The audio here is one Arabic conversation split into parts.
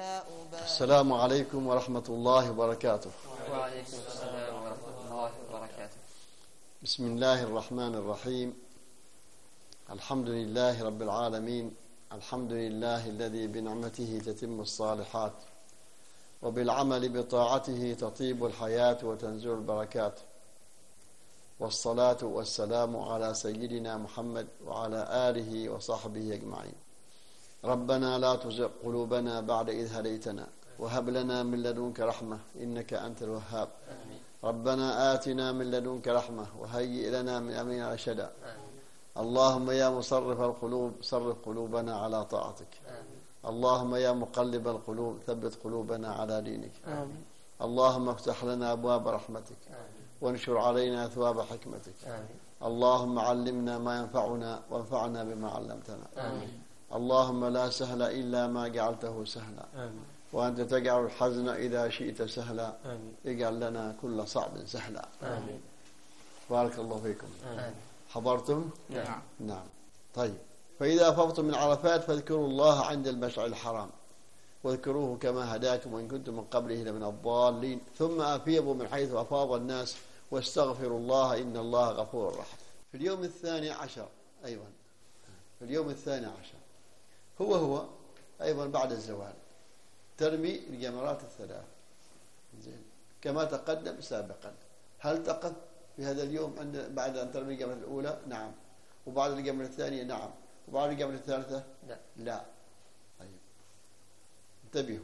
السلام عليكم ورحمة الله وبركاته. وعليكم السلام ورحمة الله وبركاته. بسم الله الرحمن الرحيم. الحمد لله رب العالمين. الحمد لله الذي بنعمته تتم الصالحات، وبالعمل بطاعته تطيب الحياة وتنزل البركات، والصلاة والسلام على سيدنا محمد وعلى آله وصحبه أجمعين. ربنا لا تزغ قلوبنا بعد إذ هديتنا، وهب لنا من لدنك رحمة إنك أنت الوهاب. ربنا آتنا من لدنك رحمة وهيئ لنا من أمرنا رشدا. اللهم يا مصرف القلوب صرف قلوبنا على طاعتك. اللهم يا مقلب القلوب ثبت قلوبنا على دينك. اللهم افتح لنا أبواب رحمتك وانشر علينا ثواب حكمتك. اللهم علمنا ما ينفعنا وانفعنا بما علمتنا. اللهم لا سهل إلا ما جعلته سهلا، وأنت تجعل الحزن إذا شئت سهلا. اجعل لنا كل صعب سهلا. بارك الله فيكم. حضرتم؟ نعم. طيب، فإذا أفضتم من عرفات فاذكروا الله عند المشعر الحرام، واذكروه كما هداكم وإن كنتم من قبله لمن الضالين، ثم أفيضوا من حيث أفاض الناس واستغفروا الله إن الله غفور رحيم. في اليوم 12 أيضا، في اليوم 12 هو أيضا بعد الزوال ترمي الجمرات الثلاث زين كما تقدم سابقا. هل تقف في هذا اليوم بعد أن ترمي الجمرة الأولى؟ نعم. وبعد الجمرة الثانية؟ نعم. وبعد الجمرة الثالثة؟ لا. طيب، انتبهوا.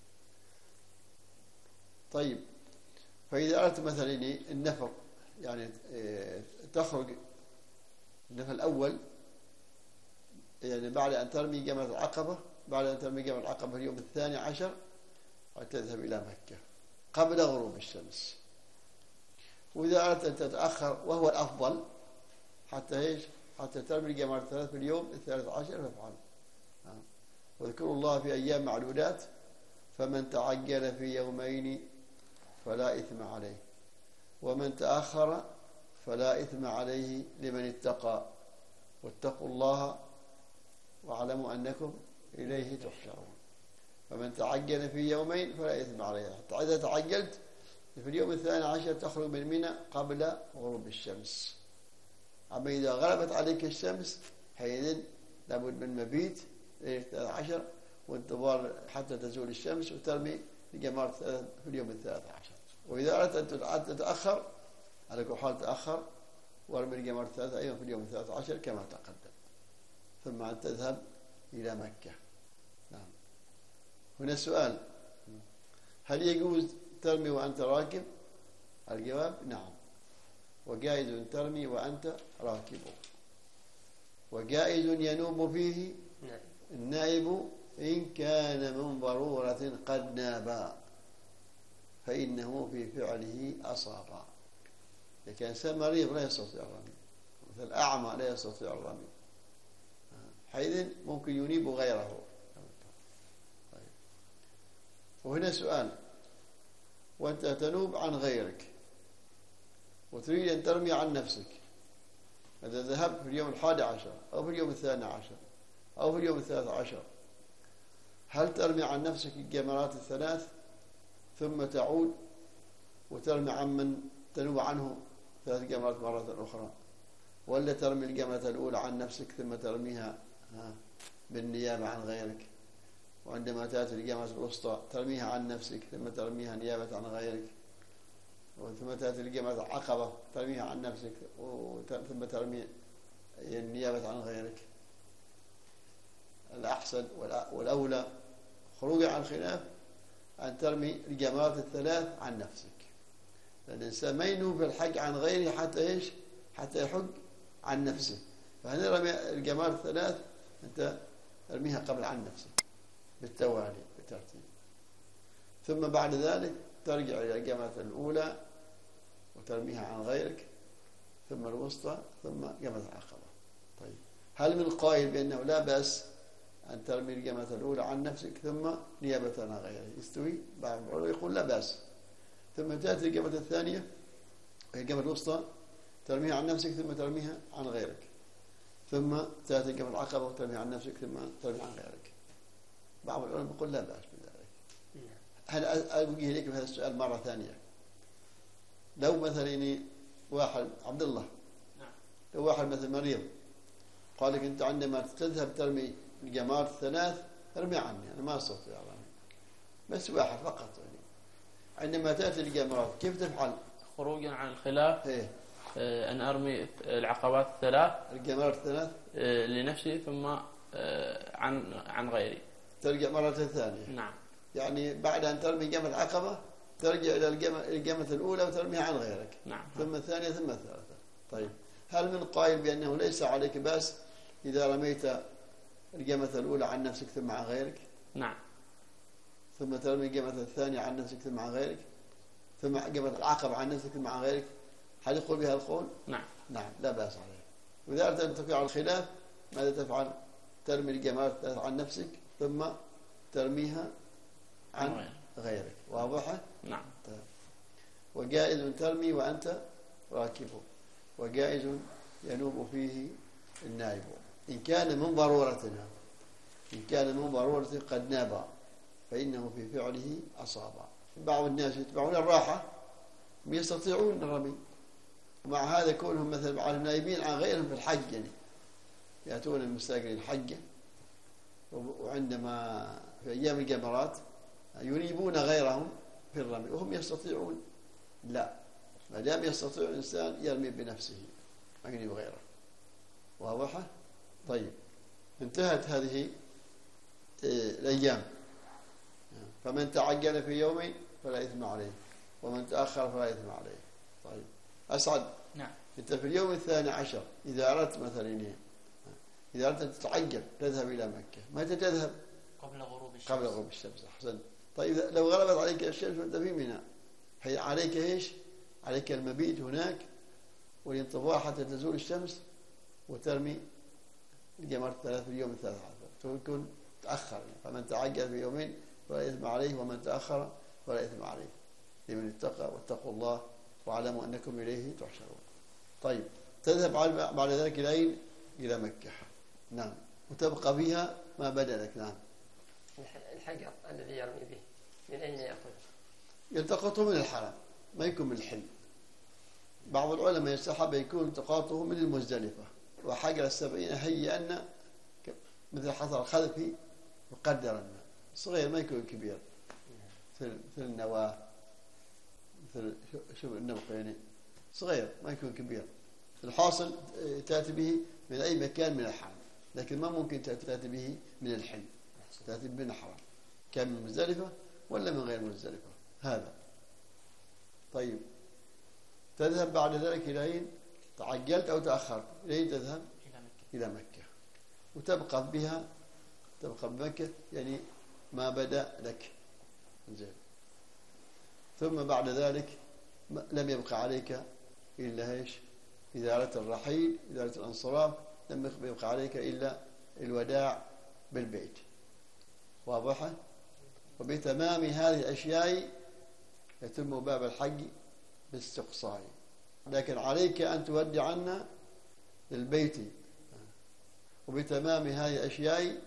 طيب، فإذا أردت مثلا النفر، يعني تخرج النفر الأول، يعني بعد أن ترمي جمرة العقبة، بعد أن ترمي جمرة العقبة في اليوم 12 وتذهب إلى مكة قبل غروب الشمس. وإذا أردت أن تتأخر وهو الأفضل حتى ترمي الجمرة الثلاث في اليوم 13 فافعل. واذكروا الله في أيام معدودات، فمن تعجل في يومين فلا إثم عليه، ومن تأخر فلا إثم عليه لمن اتقى، واتقوا الله واعلموا أنكم إليه تحشرون. فمن تعجل في يومين فلا إثم عليه. حتى إذا تعجلت في اليوم 12 تخرج من منى قبل غروب الشمس. أما إذا غربت عليك الشمس حينئذ لابد من مبيت 13 وانتظار حتى تزول الشمس وترمي الجمرة في اليوم 13. وإذا أردت أن تتأخر على كل حال تأخر وارمي الجمرة الثلاثة أيضا في اليوم 13 كما تقدم، ثم أن تذهب إلى مكة. نعم. هنا سؤال: هل يجوز ترمي وأنت راكب؟ الجواب: نعم، وجائز ترمي وأنت راكب، وجائز ينوب فيه النائب إن كان من ضرورة قد نابا، فإنه في فعله أصابا. إذا كان إنسان مريض لا يستطيع الرمي، مثل أعمى لا يستطيع الرمي، حيث ممكن ينيب غيره. طيب. وهنا سؤال: وأنت تنوب عن غيرك وتريد أن ترمي عن نفسك، إذا ذهبت في اليوم 11 أو في اليوم 12 أو في اليوم 13، هل ترمي عن نفسك الجمرات الثلاث ثم تعود وترمي عن من تنوب عنه 3 جمرات مرة أخرى، ولا ترمي الجمرة الأولى عن نفسك ثم ترميها بالنيابة عن غيرك، وعندما تأتي الجمرة الوسطى ترميها عن نفسك ثم ترميها نيابة عن غيرك، ثم تأتي الجمرة العقبة ترميها عن نفسك ثم ترمي النيابة عن غيرك؟ الأحسن والأولى خروجا عن الخلاف أن ترمي الجمرات الثلاث عن نفسك، لأن الإنسان ما ينوب في الحج عن غيره حتى يحج عن نفسه. فهنا رمي الجمرات الثلاث أنت ارميها قبل عن نفسك بالتوالي بالترتيب، ثم بعد ذلك ترجع إلى الجمرة الأولى وترميها عن غيرك، ثم الوسطى، ثم جمرة العقبة. طيب، هل من قائل بأنه لا بأس أن ترمي الجمرة الأولى عن نفسك ثم نيابة عن غيرك؟ يستوي؟ بعض العلماء يقول لا بأس. ثم تأتي الجمرة الثانية وهي الجمرة الوسطى ترميها عن نفسك ثم ترميها عن غيرك، ثم تأتي الجمرة العقبة وترميها عن نفسك ثم ترميها عن غيرك. بعض العلماء يقول لا بأس بذلك. هل أوجه لك بهذا السؤال مرة ثانية؟ لو مثلا واحد عبد الله، لو واحد مثلا مريض قال لك أنت عندما تذهب ترمي الجمرات الثلاث ارمي عني، أنا ما أستطيع يعني. بس واحد فقط يعني. عندما تأتي الجمرات كيف تفعل؟ خروجا عن الخلاف إيه؟ أن أرمي العقبات الثلاث، الجمرات الثلاث لنفسي ثم عن غيري. ترجع مرة ثانية. نعم. يعني بعد أن ترمي جمرة العقبة ترجع إلى الجمرة الأولى وترميها عن غيرك. نعم. ثم الثانية ثم الثالثة. طيب هل من قائل بأنه ليس عليك بأس إذا رميت الجمرة الأولى عن نفسك ثم عن غيرك؟ نعم. ثم ترمي الجمرة الثانية عن نفسك ثم عن غيرك، ثم جمرة العقبة عن نفسك ثم عن غيرك، هل يقول بها القول؟ نعم. نعم لا بأس عليه. وإذا أردت أن تقع الخلاف ماذا تفعل؟ ترمي الجمرة عن نفسك ثم ترميها عن غيرك. واضحة؟ نعم. طيب. وجائز ترمي وأنت راكب، وجائز ينوب فيه النائب إن كان من ضرورتنا، إن كان من ضرورة قد ناب فإنه في فعله أصاب. بعض الناس يتبعون الراحة يستطيعون الرمي، ومع هذا كونهم مثلا على النائبين عن غيرهم في الحج، يعني يأتون المستاجرين الحجة وعندما في أيام الجمرات ينيبون غيرهم في الرمي وهم يستطيعون. لا، ما دام يستطيع الإنسان يرمي بنفسه ما ينيب غيره. واضحة؟ طيب انتهت هذه الأيام، فمن تعجل في يوم فلا إثم عليه ومن تأخر فلا إثم عليه. طيب أسعد. نعم. أنت في اليوم الثاني عشر إذا أردت مثلا إذا أردت تتعجل تذهب إلى مكة، متى تذهب؟ قبل غروب الشمس. قبل غروب الشمس. أحسن. طيب لو غلبت عليك الشمس وأنت في منى، عليك إيش؟ عليك المبيت هناك والانتظار حتى تزول الشمس وترمي الجمرة الثلاث في اليوم الثالث عشر، تكون تأخر. فمن تعجل في يومين فلا إثم عليه ومن تأخر فلا إثم عليه، لمن اتقى واتقوا الله واعلموا أنكم إليه تحشرون. طيب تذهب بعد ذلك إلى مكة. نعم. وتبقى فيها ما بدا لك. نعم. الحجر الذي يرمي به من أين يأخذ؟ يلتقطه من الحرم، ما يكون من الحل. بعض العلماء يستحب يكون التقاطه من المزدلفة، وحجر 70 هيئنا مثل حصر الخلفي وقدرنا صغير ما يكون كبير، مثل النواة، مثل شوف النبق يعني صغير ما يكون كبير. الحاصل تأتي به من أي مكان من الحرم، لكن ما ممكن تأتي به من الحل، تأتي من الحرم، كان من مزدلفة ولا من غير مزدلفة. هذا طيب. تذهب بعد ذلك إلى أين؟ تعجلت أو تأخرت إلى أين تذهب؟ إلى مكة. وتبقى بها، تبقى بمكة يعني ما بدا لك. زين. ثم بعد ذلك لم يبقى عليك إلا إيش؟ إذا أردت الرحيل، إذا أردت الانصراف لم يبقى عليك إلا الوداع بالبيت. واضحة؟ وبتمام هذه الأشياء يتم باب الحج باستقصاء. لكن عليك أن تودع عنا للبيت. وبتمام هذه الأشياء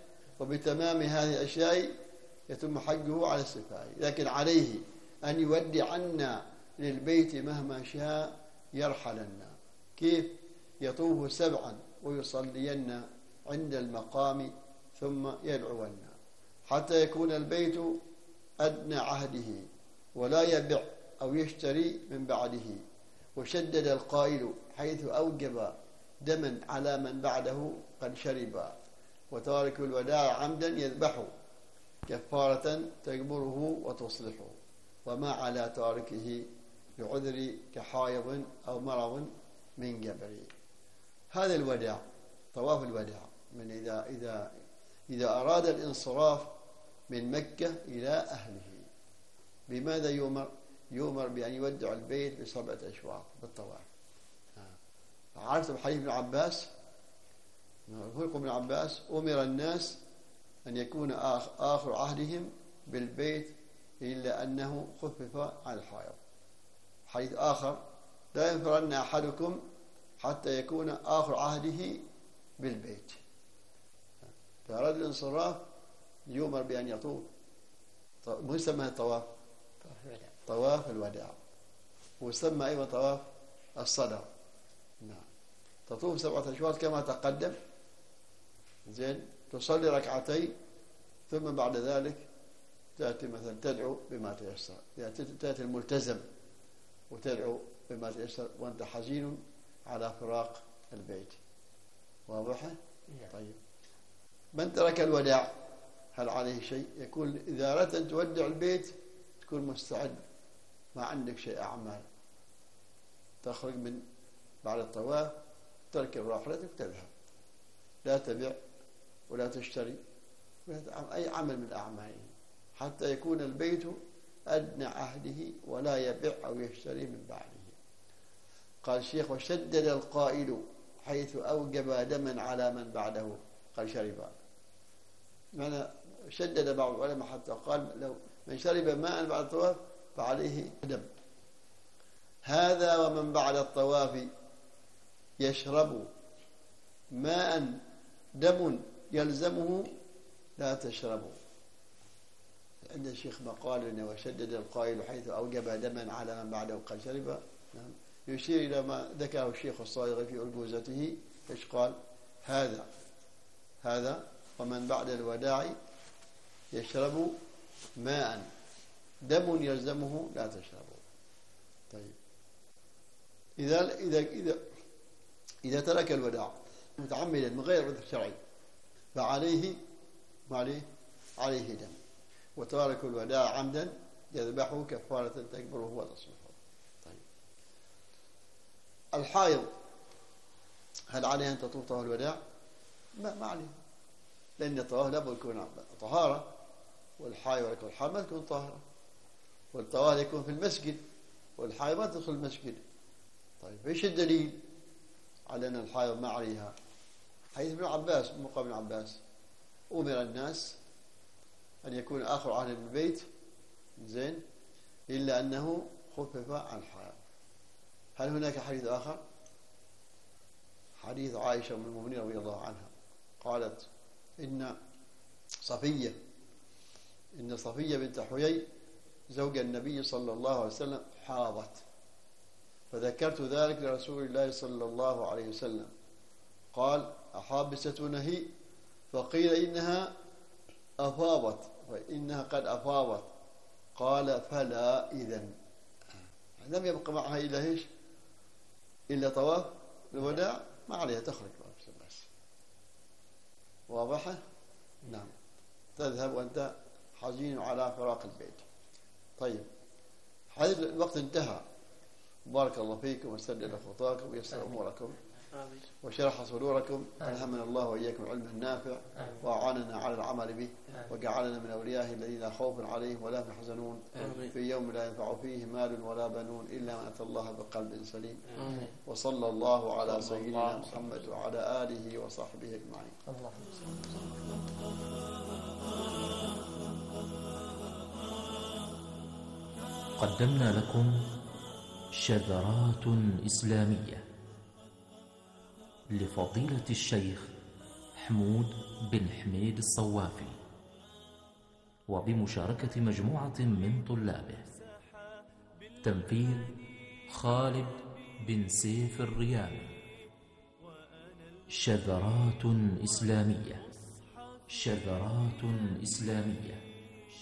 يتم حجه على السفاهي. لكن عليه أن يودع عنا للبيت مهما شاء يرحلنا. كيف؟ يطوف 7 ويصلين عند المقام ثم يدعون حتى يكون البيت أدنى عهده ولا يبع أو يشتري من بعده. وشدد القائل حيث أوجب دما على من بعده قد شرب. وتارك الوداع عمدا يذبح كفارة تجبره وتصلحه. وما على تاركه لعذر كحائض أو مرض من جبر. هذا الوداع، طواف الوداع، من إذا أراد الانصراف من مكة إلى أهله بماذا يؤمر؟ يؤمر بأن يودع البيت ب7 أشواط بالطواف. عرفت بحديث ابن عباس، ابن عباس أمر الناس أن يكون آخر عهدهم بالبيت إلا أنه خفف عن الحائض. حديث آخر لا ينفرن أحدكم حتى يكون آخر عهده بالبيت. فأراد الانصراف يؤمر بأن يطوف مو يسمى طواف؟ طواف الوداع. طواف الوداع، ويسمى أيضا طواف الصدع. نعم. تطوف 7 أشواط كما تقدم، زين، تصلي ركعتين، ثم بعد ذلك تأتي مثلا تدعو بما تيسر، تأتي الملتزم وتدعو بما تيسر وأنت حزين على فراق البيت. واضحة؟ طيب، من ترك الوداع هل عليه شيء؟ يكون إذا أردت أن تودع البيت تكون مستعد، ما عندك شيء أعمال، تخرج من بعد الطواف تركب راحلتك وتذهب، لا تبيع ولا تشتري ولا تعمل أي عمل من أعماله حتى يكون البيت أدنى عهده ولا يبيع أو يشتري من بعده. قال الشيخ: وشدد القائل حيث أوجب دما على من بعده، قال شرب. معنى شدد بعض العلماء حتى قال لو من شرب ماء بعد الطواف فعليه دم. هذا ومن بعد الطواف يشرب ماء دم يلزمه لا تشربوا. عند الشيخ مقال إنه وشدد القائل حيث أوجب دما على من بعده قد شرب، يشير إلى ما ذكره الشيخ الصايغ في أرجوزته. إيش قال؟ هذا ومن بعد الوداع يشرب ماء دم يلزمه لا تشربوا. طيب، إذا ترك الوداع متعمدا من غير عذر شرعي فعليه دم، وتارك الوداع عمدا يذبحه كفارة تكبر وهو الأصل. طيب، الحائض هل عليها أن تطوف طواف الوداع؟ ما عليها، لأن الطواف لابد يكون طهارة، والحائض والحامل تكون طاهرة، والطواف يكون في المسجد، والحائض ما تدخل المسجد. طيب، ايش الدليل على أن الحائض ما عليها؟ حديث ابن عباس، مقام ابن عباس: أمر الناس أن يكون آخر أهل البيت زين إلا أنه خفف عن الحائض. هل هناك حديث آخر؟ حديث عائشة أم المؤمنين رضي الله عنها قالت: إن صفية بنت حيي زوج النبي صلى الله عليه وسلم حاضت، فذكرت ذلك لرسول الله صلى الله عليه وسلم، قال: أحابستنا هي؟ فقيل إنها أفاضت، فإنها قد أفاضت. قال: فلا إذن. لم يبق معها إلا إيش؟ إلا طواف الوداع، ما عليها تخرج بس. واضحة؟ نعم، تذهب وأنت حزين على فراق البيت. طيب، حديث الوقت انتهى. بارك الله فيكم وسدد خطاكم ويسر أموركم وشرح صدوركم، ألهمنا الله وإياكم العلم النافع وأعاننا على العمل به، وجعلنا من أوليائه الذين لا خوف عليهم ولا هم يحزنون في يوم لا ينفع فيه مال ولا بنون إلا من أتى الله بقلب سليم. وصلى الله على سيدنا محمد وعلى آله وصحبه أجمعين. قدمنا لكم شذرات إسلامية لفضيلة الشيخ حمود بن حميد الصوافي، وبمشاركة مجموعة من طلابه. تنفيذ خالد بن سيف الريامي. شذرات إسلامية.